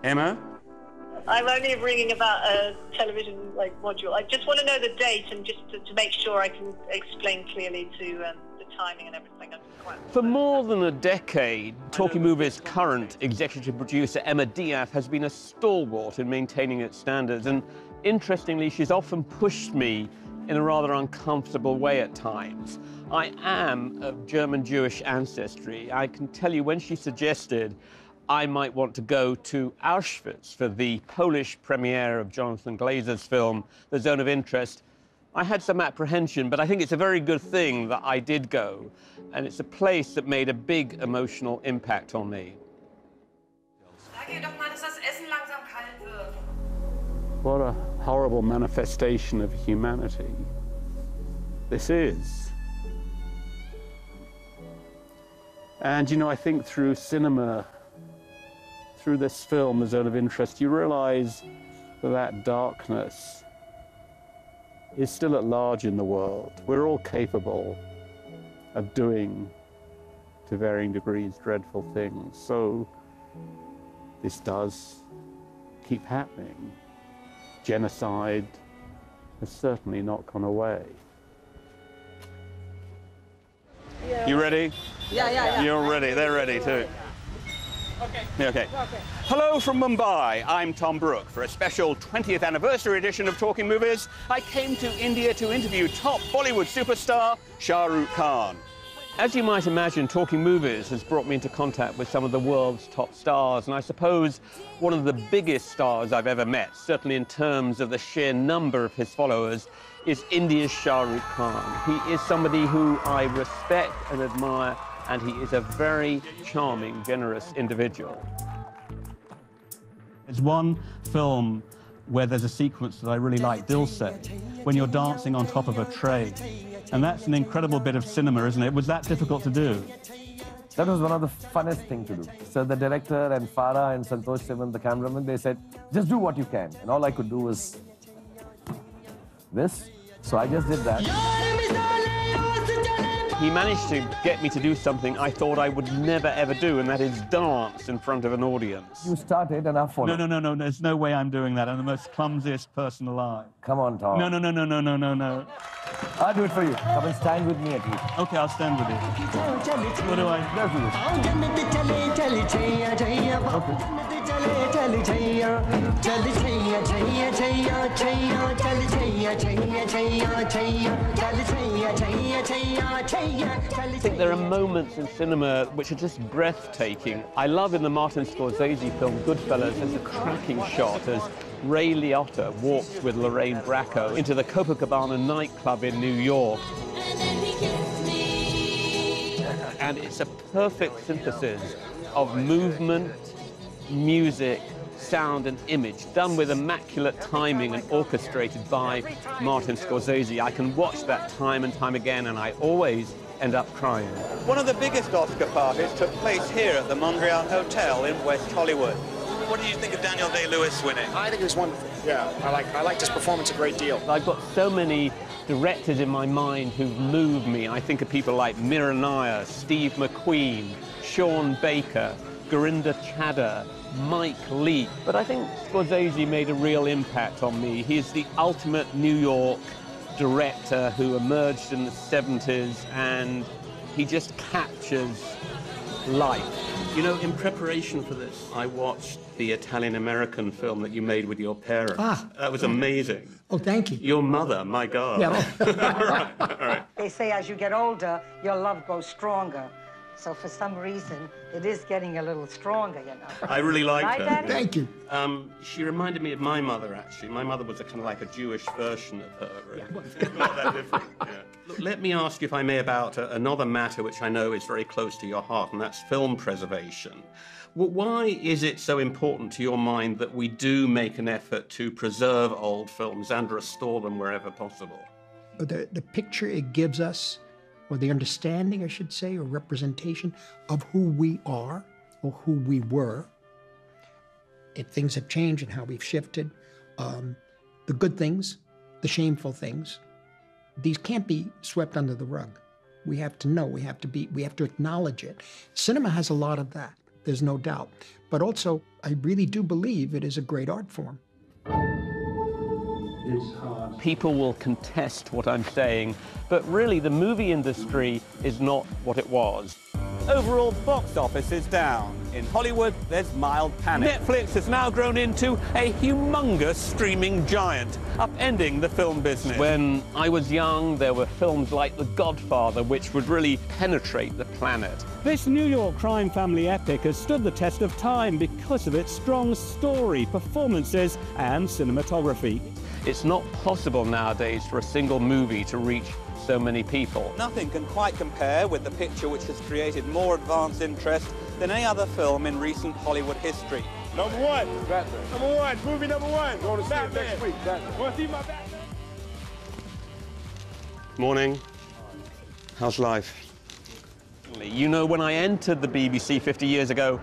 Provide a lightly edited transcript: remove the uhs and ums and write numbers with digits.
Emma? I'm only ringing about a television module. I just want to know the date and just to make sure I can explain clearly to the timing and everything. For more than a decade, Talking Movies' current executive producer, Emma Diaz, has been a stalwart in maintaining its standards. And interestingly, she's often pushed me in a rather uncomfortable way at times. I am of German-Jewish ancestry. I can tell you when she suggested I might want to go to Auschwitz for the Polish premiere of Jonathan Glazer's film, The Zone of Interest, I had some apprehension, but I think it's a very good thing that I did go. And it's a place that made a big emotional impact on me. What a horrible manifestation of humanity this is. And, you know, I think through cinema, through this film, The Zone of Interest, you realize that that darkness is still at large in the world. We're all capable of doing, to varying degrees, dreadful things. So this does keep happening. Genocide has certainly not gone away. Yeah. You ready? Yeah. You're ready. They're ready too. Okay. Hello from Mumbai. I'm Tom Brooke. For a special 20th anniversary edition of Talking Movies, I came to India to interview top Bollywood superstar Shah Rukh Khan. As you might imagine, Talking Movies has brought me into contact with some of the world's top stars, and I suppose one of the biggest stars I've ever met, certainly in terms of the sheer number of his followers, is India's Shah Rukh Khan. He is somebody who I respect and admire, and he is a very charming, generous individual. There's one film where there's a sequence that I really like, Dil Se, when you're dancing on top of a tray. And that's an incredible bit of cinema, isn't it? Was that difficult to do? That was one of the funnest things to do. So the director and Farah and Santosh Sivan, the cameraman, they said, just do what you can. And all I could do was this. So I just did that. He managed to get me to do something I thought I would never, ever do, and that is dance in front of an audience. You started and I followed. No. There's no way I'm doing that. I'm the most clumsiest person alive. Come on, Tom. No. I'll do it for you. Come and stand with me at least. Okay, I'll stand with you. What do I... I think there are moments in cinema which are just breathtaking. I love in the Martin Scorsese film Goodfellas, there's a cracking shot as Ray Liotta walks with Lorraine Bracco into the Copacabana nightclub in New York. And it's a perfect synthesis of movement, music, sound and image, done with immaculate timing and orchestrated by Martin Scorsese. I can watch that time and time again, and I always end up crying. One of the biggest Oscar parties took place here at the Mondrian Hotel in West Hollywood. What do you think of Daniel Day-Lewis winning? I think it was wonderful. Yeah, I liked his performance a great deal. I've got so many directors in my mind who've moved me. I think of people like Mira Nair, Steve McQueen, Sean Baker, Gurinder Chadha, Mike Leigh. But I think Scorsese made a real impact on me. He's the ultimate New York director who emerged in the 70s, and he just captures life. You know, in preparation for this, I watched the Italian-American film that you made with your parents. That was amazing. Oh, thank you. Your mother, my God. Yeah. All right. They say as you get older, your love grows stronger. So for some reason, it is getting a little stronger, you know. I really liked Right, her. Daddy? Thank you. She reminded me of my mother, actually. My mother was a kind of like a Jewish version of her. Not that different. Yeah. Look, let me ask you, if I may, about another matter which I know is very close to your heart, and that's film preservation. Well, why is it so important to your mind that we do make an effort to preserve old films and restore them wherever possible? The picture it gives us, or the understanding, I should say, or representation of who we are or who we were. If things have changed and how we've shifted, the good things, the shameful things, these can't be swept under the rug. We have to know, we have to acknowledge it. Cinema has a lot of that. There's no doubt. But also, I really do believe it is a great art form. People will contest what I'm saying, but really the movie industry is not what it was. Overall box office is down. In Hollywood, there's mild panic. Netflix has now grown into a humongous streaming giant, upending the film business. When I was young, there were films like The Godfather, which would really penetrate the planet. This New York crime family epic has stood the test of time because of its strong story, performances, and cinematography. It's not possible nowadays for a single movie to reach so many people. Nothing can quite compare with the picture which has created more advanced interest than any other film in recent Hollywood history. Number one. Batman. Number one. Movie number one. Going to see it next week. Batman. Want to see my Batman? Morning. How's life? You know, when I entered the BBC 50 years ago,